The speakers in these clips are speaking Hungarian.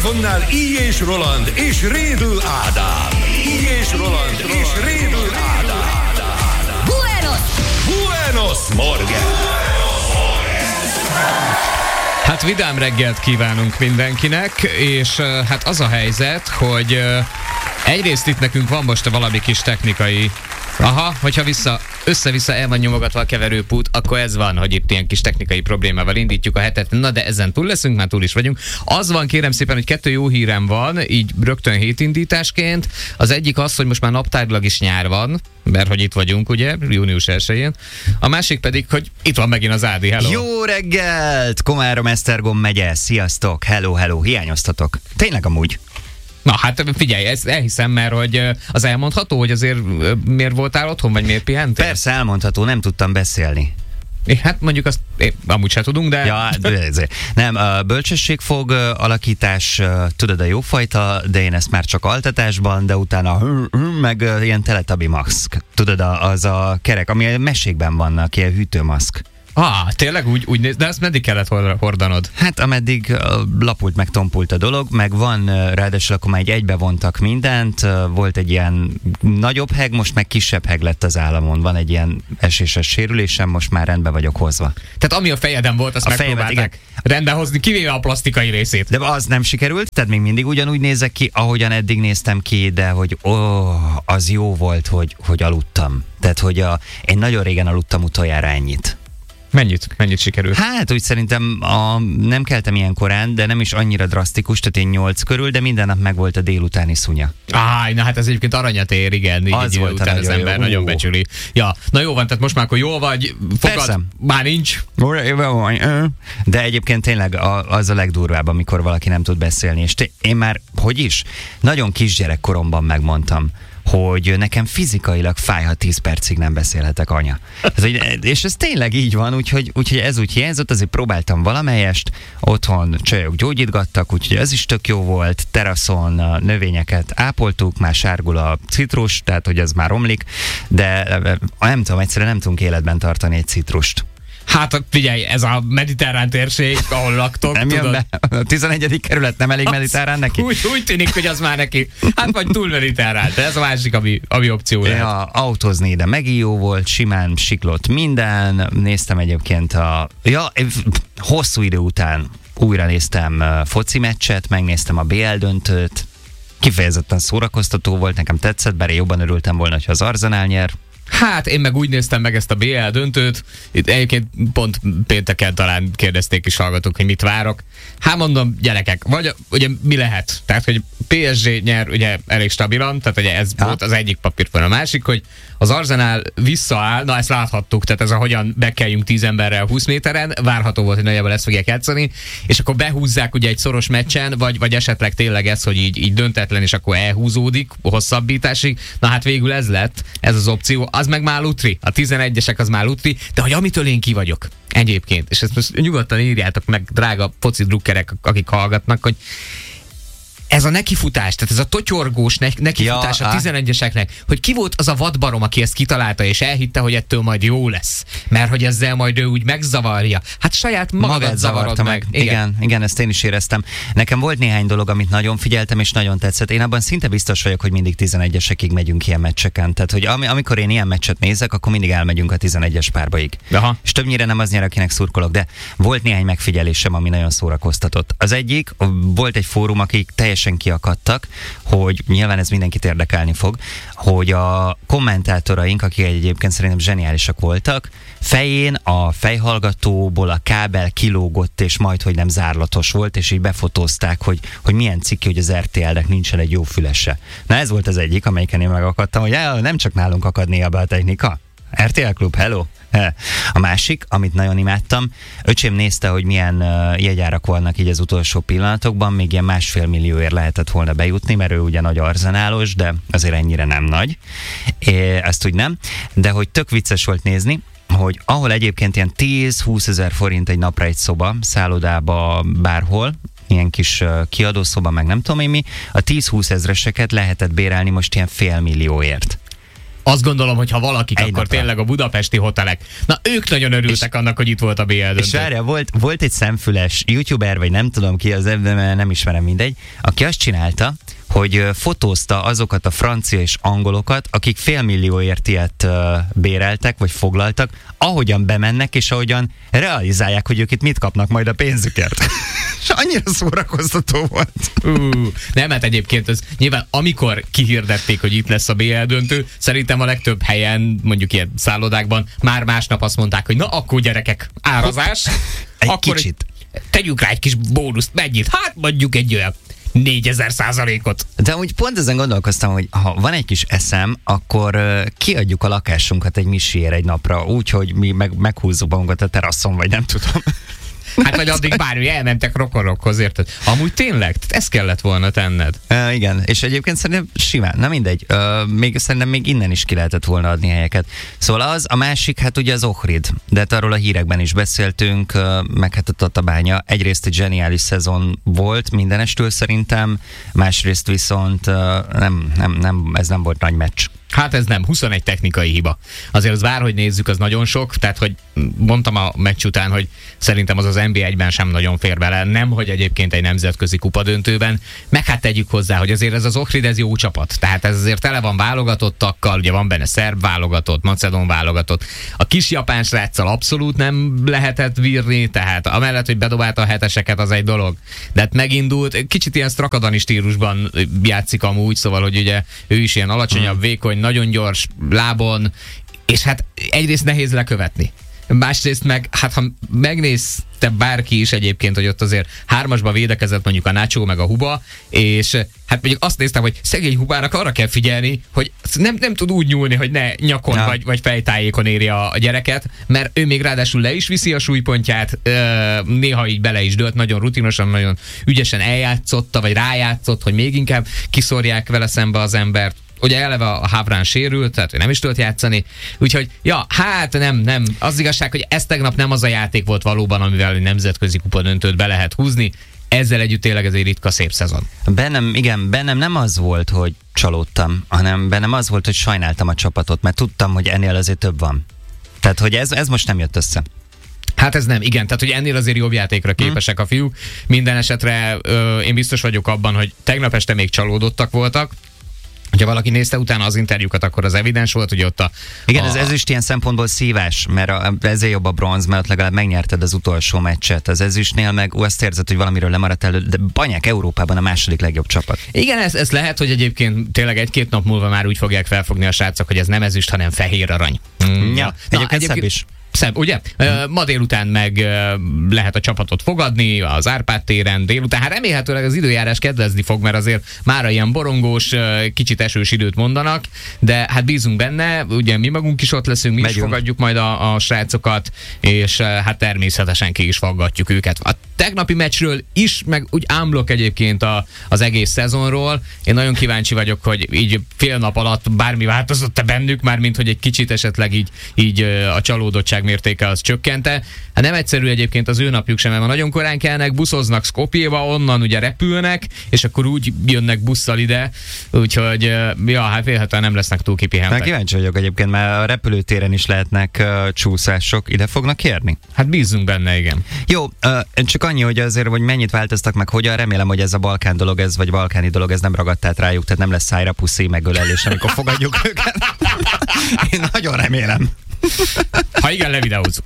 mikrofonnál Így és Roland és Rédl Ádám. Így és Roland és Rédl Ádám. Buenos Morgen! Hát vidám reggelt kívánunk mindenkinek, és hát az a helyzet, hogy egyrészt itt nekünk van most valami kis technikai... hogyha össze-vissza el van nyomogatva a keverőpút, akkor ez van, hogy itt ilyen kis technikai problémával indítjuk a hetet. Na de ezen túl leszünk, már túl is vagyunk. Az van, kérem szépen, hogy 2 jó hírem van, így rögtön hétindításként. Az egyik az, hogy most már naptárilag is nyár van, mert hogy itt vagyunk, ugye, június 1-én. A másik pedig, hogy itt van megint az Ádi, hello. Jó reggelt! Komárom-Esztergom megye, sziasztok, hello, hiányoztatok. Tényleg amúgy. Na hát figyelj, ezt elhiszem, mert hogy az elmondható, hogy azért miért voltál otthon, vagy miért pihentél? Persze elmondható, nem tudtam beszélni. Hát mondjuk azt amúgy se tudunk, de... Ja, nem, a bölcsességfog alakítás, tudod, a jófajta, de én ezt már csak altatásban, de utána meg ilyen teletabi maszk. Tudod, az a kerek, ami a mesékben vannak, ilyen hűtőmaszk. Tényleg úgy néz, de ezt meddig kellett hordanod? Hát ameddig lapult meg tompult a dolog, meg van, ráadásul akkor már egybe vontak mindent, volt egy ilyen nagyobb heg, most meg kisebb heg lett az államon, van egy ilyen eséses sérülésem, most már rendbe vagyok hozva. Tehát ami a fejeden volt, azt megpróbálták rendbe hozni, kivéve a plastikai részét. De az nem sikerült, tehát még mindig ugyanúgy nézek ki, ahogyan eddig néztem ki, de hogy az jó volt, hogy aludtam. Tehát, hogy én nagyon régen aludtam utoljára ennyit. Mennyit sikerült? Hát úgy szerintem nem keltem ilyen korán, de nem is annyira drasztikus, tehát én 8 körül, de minden nap megvolt a délutáni szunya. Na hát ez egyébként aranyat ér, igen. Az volt után az ember nagyon becsüli. Ja, na jó van, tehát most már akkor jól vagy, fogad, már nincs. De egyébként tényleg az a legdurvább, amikor valaki nem tud beszélni, és én már, nagyon kisgyerekkoromban megmondtam, hogy nekem fizikailag fáj, ha 10 percig nem beszélhetek, anya. És ez tényleg így van, úgyhogy ez úgy hiányzott, azért próbáltam valamelyest, otthon csajok gyógyítgattak, úgyhogy ez is tök jó volt, teraszon a növényeket ápoltuk, már sárgul a citrus, tehát hogy ez már romlik, de nem tudom, egyszerűen nem tudunk életben tartani egy citrust. Hát figyelj, ez a mediterrán térség, ahol laktok. Nem jön be. A 11. kerület nem elég mediterrán neki? Úgy tűnik, hogy az már neki. Hát vagy túl mediterrán, de ez a másik, ami opció lehet. Ja, autózni ide megint jó volt, simán siklott minden. Néztem egyébként hosszú idő után újra néztem foci meccset, megnéztem a BL döntőt. Kifejezetten szórakoztató volt, nekem tetszett, bár én jobban örültem volna, ha az Arsenal nyer. Hát én meg úgy néztem meg ezt a BL döntőt, itt egyébként pont pénteken talán kérdezték is hallgatók, hogy mit várok. Hát mondom, gyerekek, vagy ugye mi lehet? Tehát, hogy PSG nyer ugye elég stabilan, tehát ugye ez volt az egyik papírpont. A másik, hogy az Arsenal visszaáll, na ezt láthattuk, tehát ez a hogyan bekeljünk 10 emberrel 20 méteren, várható volt, hogy nagyjából ezt fogják játszani, és akkor behúzzák ugye egy szoros meccsen, vagy esetleg tényleg ez, hogy így döntetlen, és akkor elhúzódik hosszabbításig. Na hát végül ez lett, ez az opció, az meg már lutri, a 11-esek az már lutri, de hogy amitől én ki vagyok egyébként, és ezt most nyugodtan írjátok meg, drága foci drukkerek, akik hallgatnak, hogy ez a nekifutás, tehát ez a totyorgós nekifutás a 11-eseknek, hogy ki volt az a vadbarom, aki ezt kitalálta, és elhitte, hogy ettől majd jó lesz, mert hogy ezzel majd ő úgy megzavarja. Hát saját magadat zavarod meg. Igen, ezt én is éreztem. Nekem volt néhány dolog, amit nagyon figyeltem, és nagyon tetszett. Én abban szinte biztos vagyok, hogy mindig 11-esekig megyünk ilyen meccseken. Tehát, hogy amikor én ilyen meccset nézek, akkor mindig elmegyünk a 11-es párbaig. Aha. És többnyire nem az nyer, akinek szurkolok, de volt néhány megfigyelésem, ami nagyon szórakoztatott. Az egyik, volt egy fórum, akik teljesen kiakadtak, hogy nyilván ez mindenkit érdekelni fog, hogy a kommentátoraink, akik egyébként szerintem zseniálisak voltak, fején a fejhallgatóból a kábel kilógott, és majdhogy nem zárlatos volt, és így befotózták, hogy milyen cikki, hogy az RTL-nek nincsen egy jó fülese. Na ez volt az egyik, amelyiken én megakadtam, hogy nem csak nálunk akad néha be a technika. RTL Klub, hello! A másik, amit nagyon imádtam, öcsém nézte, hogy milyen jegyárak vannak így az utolsó pillanatokban, még ilyen 1,5 millióért lehetett volna bejutni, mert ő ugye nagy arzenálos, de azért ennyire nem nagy. Ezt úgy nem, de hogy tök vicces volt nézni, hogy ahol egyébként ilyen 10-20 ezer forint egy napra egy szoba, szállodába, bárhol, ilyen kis kiadószoba, meg nem tudom én mi, a 10-20 ezreseket lehetett bérelni most ilyen 500 000-ért. Azt gondolom, hogy ha valakik, Egy akkor napra. tényleg a budapesti hotelek. Na, ők nagyon örültek annak, hogy itt volt a BL döntő. És várja, volt egy szemfüles youtuber, vagy nem tudom ki, az nem ismerem, mindegy, aki azt csinálta, hogy fotózta azokat a francia és angolokat, akik félmillióért ilyet béreltek, vagy foglaltak, ahogyan bemennek, és ahogyan realizálják, hogy ők itt mit kapnak majd a pénzükért. És annyira szórakoztató volt. Nem, hát egyébként ez nyilván amikor kihirdették, hogy itt lesz a BL döntő, szerintem a legtöbb helyen, mondjuk ilyen szállodákban már másnap azt mondták, hogy na akkor gyerekek, árazás. Egy akkor kicsit. Tegyünk rá egy kis bónuszt, mennyit? Hát mondjuk egy olyan 4000%-ot. De úgy pont ezen gondolkoztam, hogy ha van egy kis eszem, akkor kiadjuk a lakásunkat egy misiért egy napra, úgyhogy mi meghúzzuk magunkat a teraszon, vagy nem tudom. Hát vagy addig bármi elmentek rokonokhoz, érted? Amúgy tényleg, ezt kellett volna tenned. Igen, és egyébként szerintem simán, na mindegy, szerintem még innen is ki lehetett volna adni helyeket. Szóval a másik, hát ugye az Ohrid, de hát arról a hírekben is beszéltünk, meg hát a Tatabánya. Egyrészt egy zseniális szezon volt mindenestől szerintem, másrészt viszont ez nem volt nagy meccs. Hát ez nem, 21 technikai hiba. Azért az bárhogy nézzük, az nagyon sok, tehát hogy mondtam a meccs után, hogy szerintem az NB1-ben sem nagyon fér bele, nem, hogy egyébként egy nemzetközi kupadöntőben, meg hát tegyük hozzá, hogy azért ez az Ohrid, ez jó csapat, tehát ez azért tele van válogatottakkal, ugye van benne szerb válogatott, macedón válogatott, a kis japán sráccal abszolút nem lehetett bírni, tehát amellett, hogy bedobálta a heteseket, az egy dolog, de hát megindult, kicsit ilyen Strakadani stílusban játszik amúgy, szóval, hogy ugye ő is ilyen alacsonyabb, vékony, nagyon gyors lábon, és hát egyrészt nehéz lekövetni. Másrészt meg, hát ha megnézte bárki is egyébként, hogy ott azért hármasba védekezett mondjuk a Nacho meg a Huba, és hát mondjuk azt néztem, hogy szegény Hubának arra kell figyelni, hogy nem tud úgy nyúlni, hogy ne nyakon vagy fejtájékon érje a gyereket, mert ő még ráadásul le is viszi a súlypontját, néha így bele is dőlt, nagyon rutinosan, nagyon ügyesen eljátszotta, vagy rájátszott, hogy még inkább kiszorják vele szembe az embert. Ugye eleve a Havrán sérült, tehát ő nem is tudott játszani, úgyhogy ja, hát nem. Az igazság, hogy ez tegnap nem az a játék volt valóban, amivel egy nemzetközi kupadöntőt be lehet húzni. Ezzel együtt tényleg ez egy ritka szép szezon. Bennem nem az volt, hogy csalódtam, hanem bennem az volt, hogy sajnáltam a csapatot, mert tudtam, hogy ennél azért több van. Tehát, hogy ez most nem jött össze. Hát ez nem, igen, tehát hogy ennél azért jobb játékra képesek a fiúk. Minden esetre én biztos vagyok abban, hogy tegnap este még csalódottak voltak. Ha valaki nézte utána az interjúkat, akkor az evidens volt, hogy ott Igen, ez ezüst ilyen szempontból szívás, mert ezért jobb a bronz, mert ott legalább megnyerted az utolsó meccset. Az ezüstnél meg azt érzed, hogy valamiről lemaradt elő, de Banyák Európában a második legjobb csapat. Igen, ez lehet, hogy egyébként tényleg egy-két nap múlva már úgy fogják felfogni a srácok, hogy ez nem ezüst, hanem fehér arany. Ja, egyébként szebb is. Szebb, ugye? Ma délután meg lehet a csapatot fogadni az Árpád téren délután. Hát remélhetőleg az időjárás kedvezni fog, mert azért mára ilyen borongós, kicsit esős időt mondanak, de hát bízunk benne, ugye mi magunk is ott leszünk, mi is fogadjuk majd a srácokat, és hát természetesen ki is faggatjuk őket. A tegnapi meccsről is, meg úgy ámblok egyébként az egész szezonról. Én nagyon kíváncsi vagyok, hogy így fél nap alatt bármi változott-e bennük, már mint hogy egy kicsit esetleg így a csalódottság mértéke az csökkente. Hát nem egyszerű egyébként az ő napjuk sem, mert nagyon korán kelnek, buszoznak Skopjéba, onnan ugye repülnek, és akkor úgy jönnek busszal ide, úgyhogy ja, hát vélhetően nem lesznek túl kipihentek. Na, kíváncsi vagyok egyébként, mert a repülőtéren is lehetnek csúszások, ide fognak érni? Hát bízzunk benne, igen. Jó, csak annyi, hogy azért, hogy mennyit változtak meg, hogyan, remélem, hogy ez a balkán dolog, vagy balkáni dolog, ez nem ragadt át rájuk, tehát nem lesz szájra puszi megölelés, amikor fogadjuk őket. Én nagyon remélem. Ha igen, levideózzuk.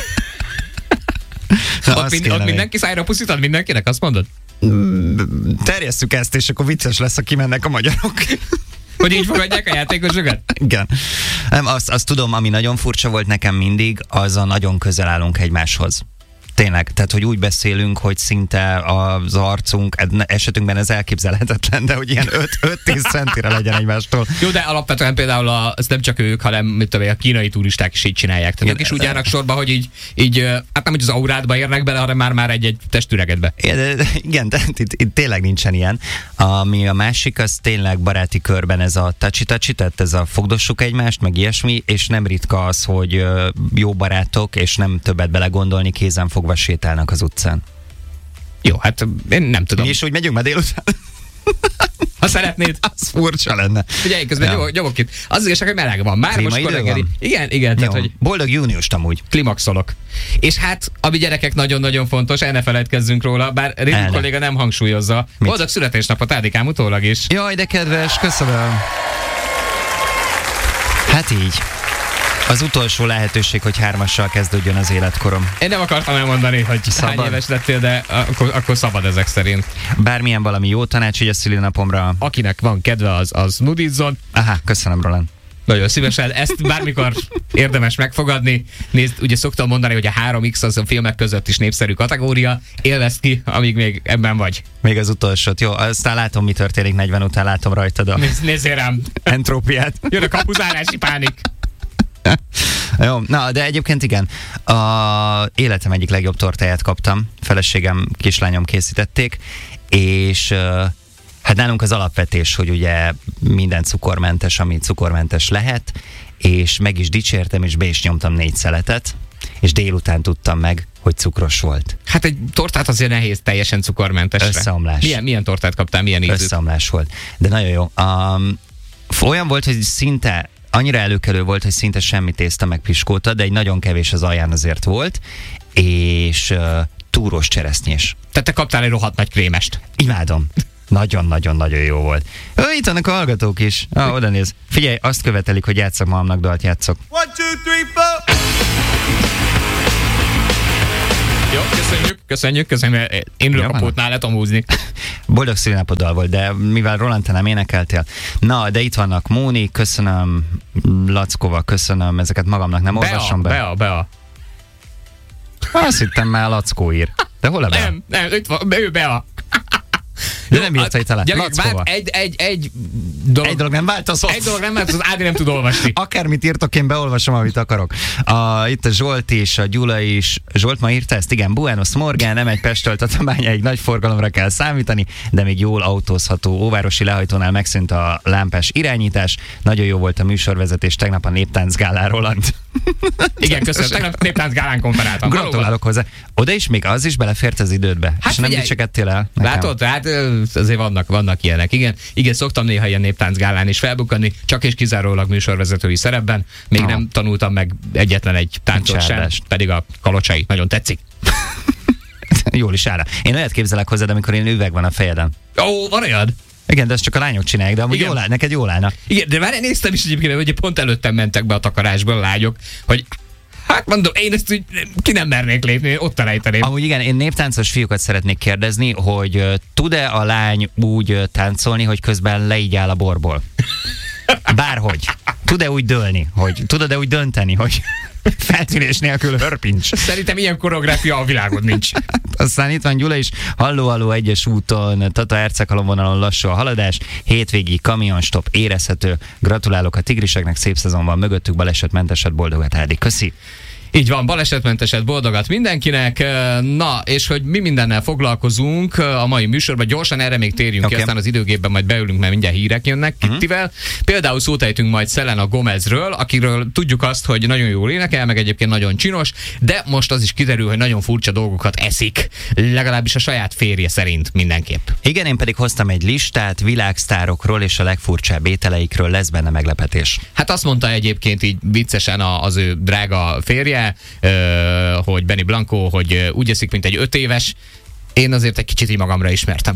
Ott mindenki szájra pusztítod mindenkinek, azt mondod? Terjesszük ezt, és akkor vicces lesz, ha kimennek a magyarok. Hogy így fogadják a játékosokat? Igen. Azt tudom, ami nagyon furcsa volt nekem mindig, az a nagyon közel állunk egymáshoz. Tényleg, tehát hogy úgy beszélünk, hogy szinte az arcunk, esetünkben ez elképzelhetetlen, de hogy ilyen 5-10 centire legyen egymástól. Jó, de alapvetően például ez nem csak ők, hanem mit tudom, a kínai turisták is így csinálják. Tehát ők is úgy járnak sorba, hogy így hát nem, hogy az aurádba érnek bele, hanem már egy testüregedbe. Igen, de itt tényleg nincsen ilyen. Ami a másik, az tényleg baráti körben ez a touchy, tehát ez a fogdossuk egymást, meg ilyesmi, és nem ritka az, hogy jó barátok, és nem többet belegondolni, kézen fogva sétálnak az utcán. Jó, hát én nem tudom. És úgy megyünk ma délután? Ha szeretnéd. Az furcsa lenne. Figyelj, közben nyomok itt. Az igazság, hogy meleg van. Már most reggeli. Igen. Tehát, hogy boldog júniust amúgy. Klimaxolok. És hát, ami gyerekek nagyon-nagyon fontos, el ne feledkezzünk róla, bár Régi kolléga nem hangsúlyozza. Boldog születésnapot Ádikám utólag is. Jaj, de kedves, köszönöm. Hát így. Az utolsó lehetőség, hogy 3-assal kezdődjön az életkorom. Én nem akartam elmondani, hogy szabad. Hány éves lettél, de akkor szabad ezek szerint. Bármilyen valami jó tanács így a szülinapomra. Akinek van kedve, az nudizzon. Aha, köszönöm, Roland. Nagyon szívesen, ezt bármikor érdemes megfogadni. Nézd, ugye szoktam mondani, hogy a 3X az a filmek között is népszerű kategória. Élvezd ki, amíg még ebben vagy. Még az utolsót. Jó, aztán látom, mi történik 40 után, látom rajtad a... Nézzél rám. Entrópiát. Jön a kapuzárási pánik. Jó, na, de egyébként igen, életem egyik legjobb tortáját kaptam, feleségem, kislányom készítették, és hát nálunk az alapvetés, hogy ugye minden cukormentes, ami cukormentes lehet, és meg is dicsértem, és be is nyomtam 4 szeletet, és délután tudtam meg, hogy cukros volt. Hát egy tortát azért nehéz teljesen cukormentesre. Összeomlás. Milyen tortát kaptál, milyen ízű? Összeomlás volt, de nagyon jó. Olyan volt, hogy szinte annyira előkelő volt, hogy szinte semmi tészta meg piskóta, de egy nagyon kevés az alján azért volt, és túrós cseresznyés. Tehát te kaptál egy rohadt nagy krémest. Imádom. Nagyon-nagyon-nagyon jó volt. Itt vannak a hallgatók is. Oda néz. Figyelj, azt követelik, hogy játsszak magamnak dalt játszok. 1, 2, 3, 4. Jó, köszönjük. Én ülök a pótnál, le tudom húzni. Boldog szülinapoddal volt, de mivel Roland, te nem énekeltél. Na, de itt vannak Móni, köszönöm, Lackova, köszönöm, ezeket magamnak nem olvasom be. Bea. Azt hittem már Lackó ír. De hol a Bea? Nem, itt van, ő Bea. De nem írta itt alá. Lackova. Egy dolog nem változott. Egy dolog nem változott, Ádi nem tud olvasni. Akármit írtok, én beolvasom, amit akarok. Itt a Zsolt is, a Gyula is. Zsolt ma írta ezt, igen, Buenos Morgan, nem egy Pesttől Tatabányáig nagy forgalomra kell számítani, de még jól autózható. Óvárosi lehajtónál megszűnt a lámpás irányítás. Nagyon jó volt a műsorvezetés tegnap a Néptáncgálán, Roland. Igen, köszönöm. Tegnap Néptáncgálán konferáltam. Gratulálok hozzá. Oda is még az is belefért az idődbe. Hát és nem dicsekedtél el? Látod? Hát azért vannak ilyenek. Igen, szoktam néha ilyen Néptáncgálán is felbukkanni, csak és kizárólag műsorvezetői szerepben. Még nem tanultam meg egyetlen egy táncot sem, pedig a kalocsai nagyon tetszik. Jól is áll. Én olyat képzelek hozzád, amikor én üveg van a fejeden. Ó, van olyan? Igen, de ezt csak a lányok csinálják, de amúgy jól áll, neked jól állnak. Igen, de már néztem is egyébként, hogy pont előttem mentek be a takarásból a lányok, hogy hát mondom, én ezt úgy ki nem mernék lépni, ott elejteném. Amúgy igen, én néptáncos fiúkat szeretnék kérdezni, hogy tud-e a lány úgy táncolni, hogy közben leígyál a borból? Bárhogy. Tud-e úgy dőlni? Tudod-e úgy dönteni, hogy feltűnés nélkül hörpincs? Szerintem ilyen koreográfia a világon nincs. Aztán itt van Gyula is. Halló, egyes úton, Tata Hercegalom vonalon lassú a haladás, hétvégi kamionstop érezhető. Gratulálok a tigriseknek, szép szezon van mögöttük, balesetmenteset, boldogat Ádi. Köszi. Így van, balesetmenteset, boldogat mindenkinek. Na, és hogy mi mindennel foglalkozunk a mai műsorban, gyorsan erre még térjünk ki, aztán az időgépben majd beülünk, mert mindjárt hírek jönnek Kittivel. Például szót ejtünk majd Selena Gomezről, akiről tudjuk azt, hogy nagyon jól énekel, meg egyébként nagyon csinos, de most az is kiderül, hogy nagyon furcsa dolgokat eszik, legalábbis a saját férje szerint mindenképp. Igen, én pedig hoztam egy listát világsztárokról, és a legfurcsább ételeikről, lesz benne meglepetés. Hát azt mondta egyébként így viccesen az ő drága férje, hogy Benny Blanco, hogy úgy eszik, mint egy 5 éves. Én azért egy kicsit így magamra ismertem.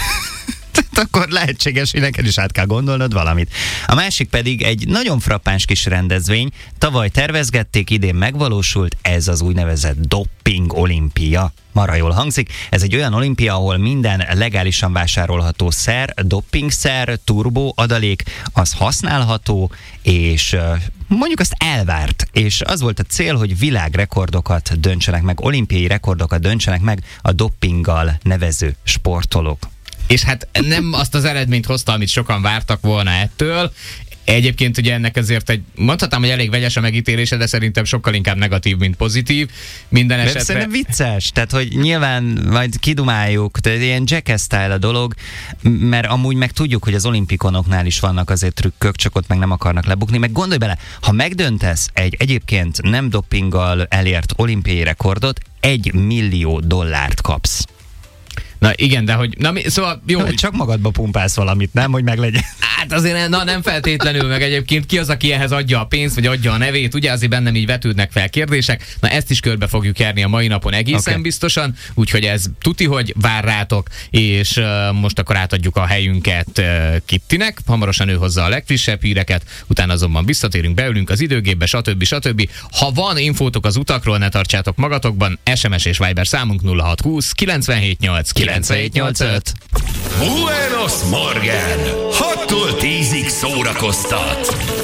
Akkor lehetséges, hogy neked is át kell gondolnod valamit. A másik pedig egy nagyon frappáns kis rendezvény. Tavaly tervezgették, idén megvalósult, ez az úgynevezett Doping Olimpia. Marha jól hangzik. Ez egy olyan olimpia, ahol minden legálisan vásárolható szer, doppingszer, turbo adalék, az használható, és mondjuk azt elvárt. És az volt a cél, hogy világrekordokat döntsenek meg, olimpiai rekordokat döntsenek meg a doppinggal nevező sportolók. És hát nem azt az eredményt hozta, amit sokan vártak volna ettől. Egyébként ugye ennek azért mondhatnám, hogy elég vegyes a megítélése, de szerintem sokkal inkább negatív, mint pozitív. Minden esetre... Szerintem vicces, tehát hogy nyilván majd kidumáljuk, tehát ilyen Jackass style a dolog, mert amúgy meg tudjuk, hogy az olimpikonoknál is vannak azért trükkök, csak ott meg nem akarnak lebukni. Meg gondolj bele, ha megdöntesz egy egyébként nem dopinggal elért olimpiai rekordot, $1 millió kapsz. Na igen, de hogy... Szóval jó. Csak magadba pumpálsz valamit, nem? Hogy meglegyen. Hát azért nem feltétlenül, meg egyébként ki az, aki ehhez adja a pénzt, vagy adja a nevét, ugye azért bennem így vetődnek fel kérdések. Na ezt is körbe fogjuk járni a mai napon egészen biztosan, úgyhogy ez tuti, hogy vár rátok, és most akkor átadjuk a helyünket Kittinek, hamarosan ő hozza a legfrissebb híreket, utána azonban visszatérünk, beülünk az időgépbe, stb. Ha van infótok az utakról, ne tartsátok magatokban, SMS és Viber számunk 0620 978 978 Buenos Morgen! 6-tól 10-ig szórakoztat!